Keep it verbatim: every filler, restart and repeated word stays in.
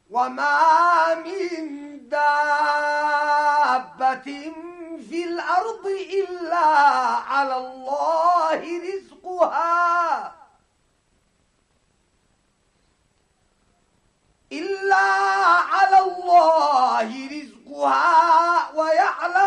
وما من دابة في الأرض إلا على الله رزقها إلا على الله رزقها ويعلم